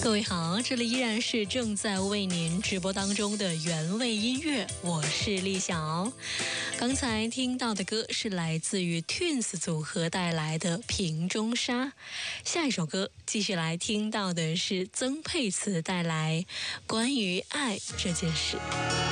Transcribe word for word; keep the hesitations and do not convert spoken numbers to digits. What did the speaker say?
各位好，这里依然是正在为您直播当中的原味音乐，我是丽晓。刚才听到的歌是来自于 Twins 组合带来的《瓶中沙》，下一首歌继续来听到的是曾沛慈带来关于爱这件事。